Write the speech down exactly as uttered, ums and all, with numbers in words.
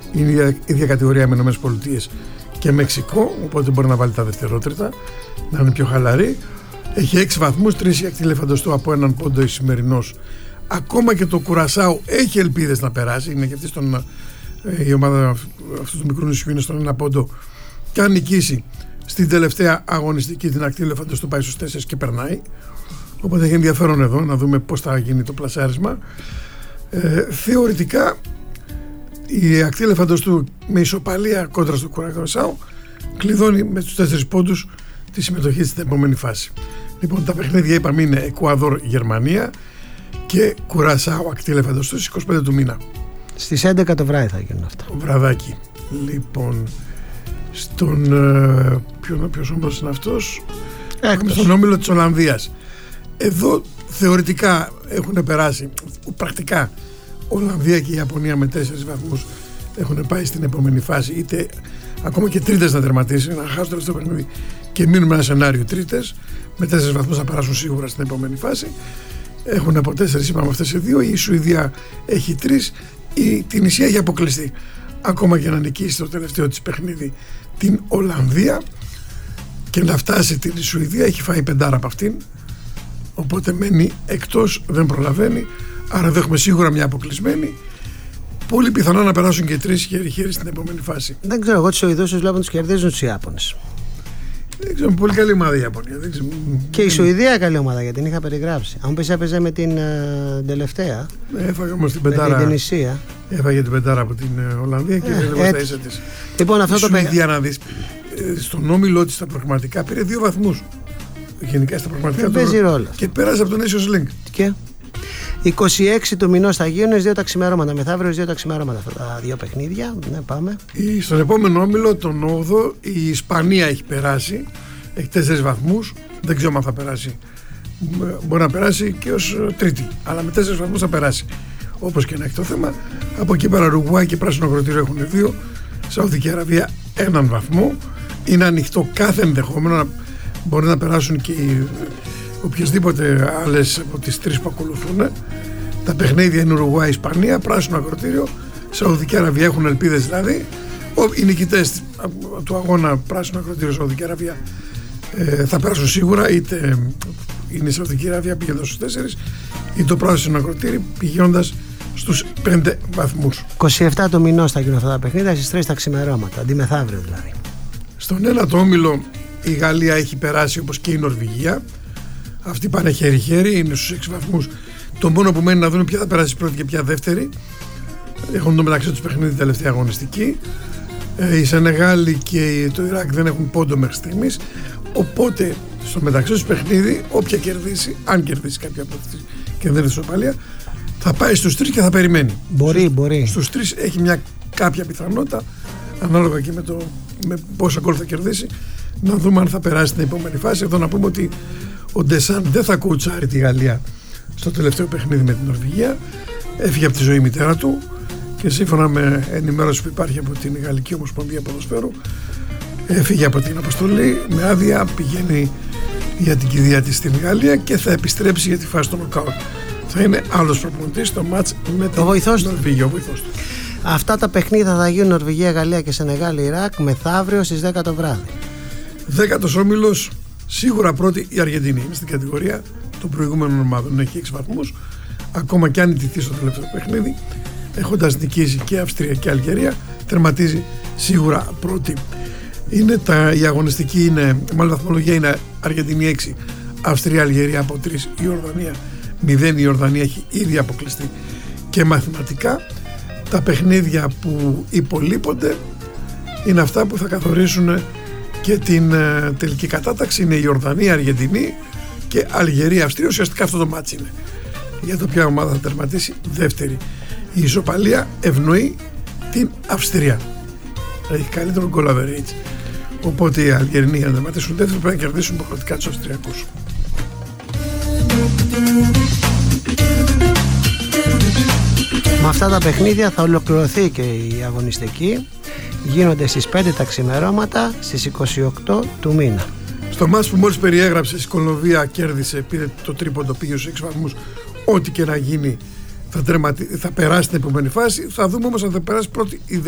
Είναι η ίδια, ίδια κατηγορία με Ηνωμένες Πολιτείες και Μεξικό, οπότε μπορεί να βάλει τα δευτερότριτα, να είναι πιο χαλαρή. Έχει έξι βαθμούς, τρεις η ακτή Ελεφαντοστού από έναν πόντο η σημερινός. Ακόμα και το Κουρασάου έχει ελπίδες να περάσει, είναι και αυτή στον, η ομάδα αυτού του μικρού νησιού είναι στον ένα πόντο, και αν νικήσει στην τελευταία αγωνιστική την ακτή Ελεφαντοστού πάει στους τέσσερις και περνάει. Οπότε έχει ενδιαφέρον εδώ να δούμε πώς θα γίνει το πλασάρισμα. Ε, θεωρητικά η ακτή Ελεφαντοστού με ισοπαλία κόντρα στο Κουρασάου κλειδώνει με τους τέσσερις πόντους τη συμμετοχή στην επόμενη φάση. Λοιπόν, τα παιχνίδια είπαμε είναι Εκουαδόρ Γερμανία και Κουρασάου ακτή Ελεφαντοστού στις είκοσι πέντε του μήνα. Στις έντεκα το βράδυ θα γίνουν αυτά. Βραδάκι. Λοιπόν, στον ποιος όμως είναι αυτός, έχουμε στον όμιλο της Ολλανδίας. Εδώ θεωρητικά έχουν περάσει, πρακτικά Ολλανδία και η Ιαπωνία με τέσσερις βαθμούς έχουν πάει στην επόμενη φάση, είτε ακόμα και τρίτες να τερματίσει, να χάσουν το τελευταίο παιχνίδι και μείνουμε ένα σενάριο τρίτες, με τέσσερις βαθμούς θα περάσουν σίγουρα στην επόμενη φάση. Έχουν από τέσσερις, είπαμε αυτές οι δύο, η Σουηδία έχει τρεις, η Τινησία έχει αποκλειστεί. Ακόμα και να νικήσει το τελευταίο της παιχνίδι την Ολλανδία και να φτάσει την Σουηδία, έχει φάει πεντάρα από αυτήν, οπότε μένει εκτός, δεν προλαβαίνει, άρα δεν έχουμε σίγουρα μια αποκλεισμένη. Πολύ πιθανό να περάσουν και τρεις χέρι-χέρι στην επόμενη φάση. Δεν ξέρω, εγώ τους Σουηδούς τους βλέπω να τους κερδίζουν τους Ιάπωνες. Δεν ξέρω, πολύ καλή ομάδα η Ιαπωνία. Δεν ξέρω. Και η Σουηδία καλή ομάδα, γιατί την είχα περιγράψει. Αν πεις έπαιζε με την uh, τελευταία. Έφαγε όμως την πεντάρα. Με την Τινησία. Έφαγε την πεντάρα από την uh, Ολλανδία και δεν ε, ίσα της. Λοιπόν, αυτό η το Σουηδία, να δεις, στον όμιλό της στα πραγματικά πήρε δύο βαθμούς. Γενικά στα πραγματικά. Δεν παίζει ρόλο. Και πέρασε από τον Nations League. Και είκοσι έξι του μηνός θα γίνουν στις δύο τα ξημερώματα. Μεθαύριο δύο τα ξημερώματα αυτά τα δύο παιχνίδια. Ναι, πάμε. Στον επόμενο όμιλο, τον όγδοο, η Ισπανία έχει περάσει. Έχει τέσσερις βαθμούς. Δεν ξέρω αν θα περάσει. Μπορεί να περάσει και ως τρίτη. Αλλά με τέσσερις βαθμούς θα περάσει. Όπως και να έχει το θέμα. Από εκεί πέρα Ουρουγουάη και Πράσινο Ακροτήριο έχουν δύο. Σαουδική Αραβία έναν βαθμό. Είναι ανοιχτό κάθε ενδεχόμενο να μπορεί να περάσουν και οι οποιασδήποτε άλλες από τις τρεις που ακολουθούν. Τα παιχνίδια είναι Ουρουγουάη, Ισπανία, Πράσινο Ακροτήριο, Σαουδική Αραβία, έχουν ελπίδες δηλαδή. Οι νικητές του αγώνα Πράσινο Ακροτήριο, Σαουδική Αραβία ε, θα περάσουν σίγουρα, είτε είναι η Σαουδική Αραβία πηγαίνοντας στους τέσσερις, είτε το Πράσινο Ακροτήριο πηγαίνοντας στους πέντε βαθμούς. είκοσι επτά του μηνός θα γίνουν αυτά τα παιχνίδια στις τρεις τα ξημερώματα, αντί μεθαύριο δηλαδή. Στον ένα το όμιλο η Γαλλία έχει περάσει, όπως και η Νορβηγία. Αυτοί πάνε χέρι-χέρι, είναι στους έξι βαθμούς. Το μόνο που μένει να δουν ποια θα περάσει πρώτη και ποια δεύτερη. Έχουν το μεταξύ τους παιχνίδι τελευταία αγωνιστική. Ε, η Σενεγάλη και το Ιράκ δεν έχουν πόντο μέχρι στιγμής. Οπότε στο μεταξύ τους παιχνίδι, όποια κερδίσει, αν κερδίσει κάποια από αυτές και δεν είναι ισοπαλία, θα πάει στους τρεις και θα περιμένει. Μπορεί, στους, μπορεί. Στους τρεις έχει μια κάποια πιθανότητα, ανάλογα και με, το, με πόσα γκολ θα κερδίσει, να δούμε αν θα περάσει την επόμενη φάση. Εδώ να πούμε ότι ο Ντεσάν δεν θα κουτσάρει τη Γαλλία στο τελευταίο παιχνίδι με την Νορβηγία. Έφυγε από τη ζωή η μητέρα του και σύμφωνα με ενημέρωση που υπάρχει από την Γαλλική Ομοσπονδία Ποδοσφαίρου, έφυγε από την αποστολή με άδεια, πηγαίνει για την κηδεία της στην Γαλλία και θα επιστρέψει για τη φάση του νοκάουτ. Θα είναι άλλος προπονητής στο μάτς με την Νορβηγία, ο βοηθός του. Αυτά τα παιχνίδια θα γίνουν Νορβηγία, Γαλλία και Σενεγάλη, Ιράκ μεθαύριο στις δέκα το βράδυ. Δέκατος όμιλος, σίγουρα πρώτη η Αργεντινή. Είναι στην κατηγορία των προηγούμενων ομάδων. Έχει έξι βαθμούς. Ακόμα και αν ιτηθεί στο τελευταίο παιχνίδι, έχοντας νικήσει και Αυστρία και Αλγερία, τερματίζει σίγουρα πρώτη. Είναι τα, η αγωνιστική είναι, μάλλον η βαθμολογία είναι Αργεντινή έξι, Αυστρία, Αλγερία από τρεις, η Ιορδανία μηδέν. Η Ιορδανία έχει ήδη αποκλειστεί και μαθηματικά. Τα παιχνίδια που υπολείπονται είναι αυτά που θα καθορίσουν και την uh, τελική κατάταξη. Είναι η Ιορδανία, Αργεντινή και Αλγερία, Αυστρία. Ουσιαστικά αυτό το μάτσι είναι για το ποια ομάδα θα τερματίσει δεύτερη. Η ισοπαλία ευνοεί την Αυστρία, έχει καλύτερο goal average, οπότε οι Αλγερινοί για να τερματίσουν δεύτερη πρέπει να κερδίσουν υποχρεωτικά τους Αυστριακούς. Με αυτά τα παιχνίδια θα ολοκληρωθεί και η αγωνιστική. Γίνονται στις πέντε τα ξημερώματα στις είκοσι οκτώ του μήνα. Στο μάτς που μόλις περιέγραψες, η Κολομβία κέρδισε, πήρε το τρίποντο, πήγε στους έξι βαθμούς. Ό,τι και να γίνει θα, τερματι... θα περάσει την επόμενη φάση. Θα δούμε όμως αν θα περάσει πρώτη ή